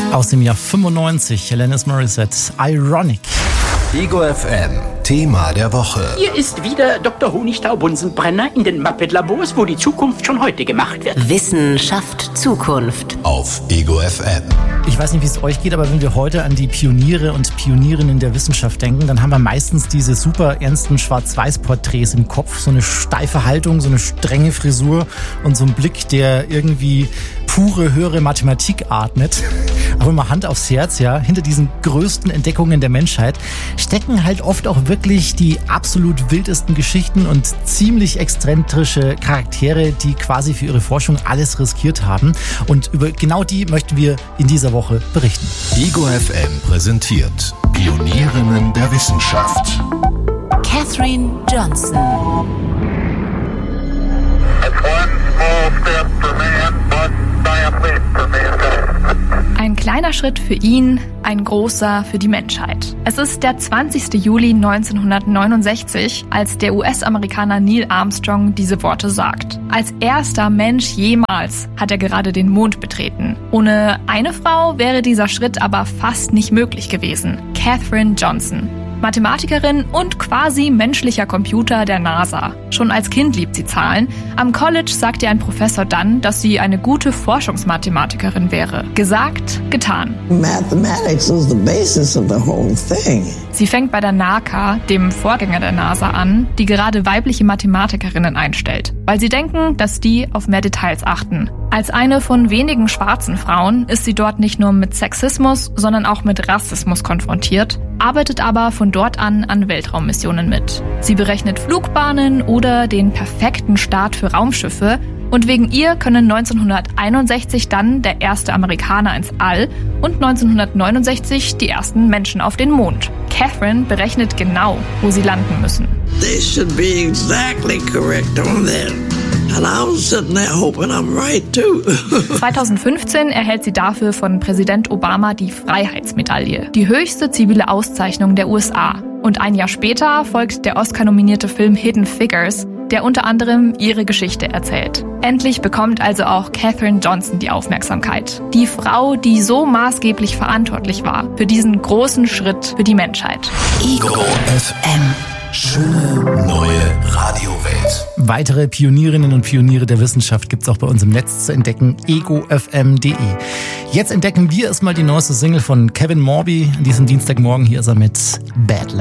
Aus dem Jahr 95, Alanis Morissette, Ironic. Ego FM, Thema der Woche. Hier ist wieder Dr. Honigtau-Bunsenbrenner in den Muppet-Labors, wo die Zukunft schon heute gemacht wird. Wissenschaft Zukunft. Auf Ego FM. Ich weiß nicht, wie es euch geht, aber wenn wir heute an die Pioniere und Pionierinnen der Wissenschaft denken, dann haben wir meistens diese super ernsten Schwarz-Weiß-Porträts im Kopf. So eine steife Haltung, so eine strenge Frisur und so ein Blick, der irgendwie pure, höhere Mathematik atmet. Aber mal Hand aufs Herz, ja, hinter diesen größten Entdeckungen der Menschheit stecken halt oft auch wirklich die absolut wildesten Geschichten und ziemlich exzentrische Charaktere, die quasi für ihre Forschung alles riskiert haben. Und über genau die möchten wir in dieser Woche berichten. Ego FM präsentiert Pionierinnen der Wissenschaft. Katherine Johnson. Ein kleiner Schritt für ihn, ein großer für die Menschheit. Es ist der 20. Juli 1969, als der US-Amerikaner Neil Armstrong diese Worte sagt. Als erster Mensch jemals hat er gerade den Mond betreten. Ohne eine Frau wäre dieser Schritt aber fast nicht möglich gewesen. Katherine Johnson. Mathematikerin und quasi menschlicher Computer der NASA. Schon als Kind liebt sie Zahlen. Am College sagt ihr ein Professor dann, dass sie eine gute Forschungsmathematikerin wäre. Gesagt, getan. Mathematics is the basis of the whole thing. Sie fängt bei der NACA, dem Vorgänger der NASA, an, die gerade weibliche Mathematikerinnen einstellt, weil sie denken, dass die auf mehr Details achten. Als eine von wenigen schwarzen Frauen ist sie dort nicht nur mit Sexismus, sondern auch mit Rassismus konfrontiert, arbeitet aber von dort an Weltraummissionen mit. Sie berechnet Flugbahnen oder den perfekten Start für Raumschiffe und wegen ihr können 1961 dann der erste Amerikaner ins All und 1969 die ersten Menschen auf den Mond. Katherine berechnet genau, wo sie landen müssen. They should be exactly correct on that. And I was sitting there hoping I'm right too. 2015 erhält sie dafür von Präsident Obama die Freiheitsmedaille, die höchste zivile Auszeichnung der USA. Und ein Jahr später folgt der Oscar-nominierte Film Hidden Figures, der unter anderem ihre Geschichte erzählt. Endlich bekommt also auch Katherine Johnson die Aufmerksamkeit. Die Frau, die so maßgeblich verantwortlich war für diesen großen Schritt für die Menschheit. Ego FM. Schöne neue Radiowelt. Weitere Pionierinnen und Pioniere der Wissenschaft gibt's auch bei uns im Netz zu entdecken, egofm.de. Jetzt entdecken wir erstmal die neueste Single von Kevin Morby. An diesem Dienstagmorgen hier ist er mit Bad Luck.